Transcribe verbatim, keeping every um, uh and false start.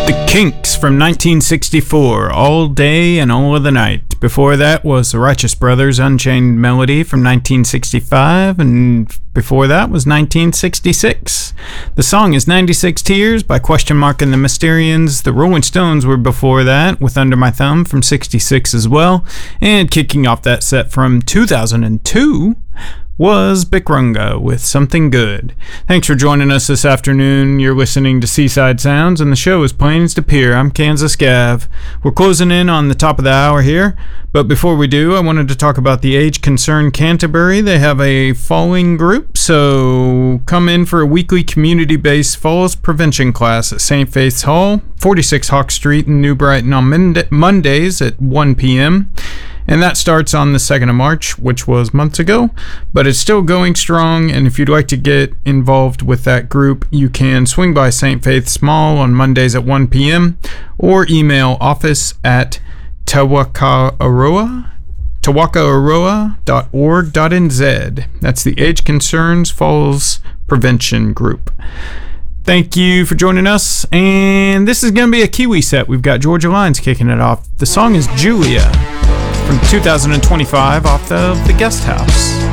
Kinks from nineteen sixty-four, All Day and All of the Night. Before that was the Righteous Brothers, Unchained Melody from nineteen sixty-five, and before that was nineteen sixty-six. The song is ninety-six Tears by Question Mark and the Mysterians. The Rolling Stones were before that with Under My Thumb from sixty-six as well. And kicking off that set from two thousand two was Bickrunga with Something Good. Thanks for joining us this afternoon. You're listening to Seaside Sounds, and the show is Plains to Pier. I'm Kansas Gav. We're closing in on the top of the hour here, but before we do, I wanted to talk about the Age Concern Canterbury. They have a falling group, so come in for a weekly community-based falls prevention class at Saint Faith's Hall, forty-six Hawk Street in New Brighton on Mondays at one p.m., and that starts on the second of March, which was months ago, but it's still going strong. And if you'd like to get involved with that group, you can swing by Saint Faith's Mall on Mondays at one p.m. or email office at tawakaaroa, tawakaaroa dot org dot n z. That's the Age Concerns Falls Prevention Group. Thank you for joining us, and this is going to be a Kiwi set. We've got Georgia Lines kicking it off. The song is Julia from two thousand twenty-five off of The Guest House.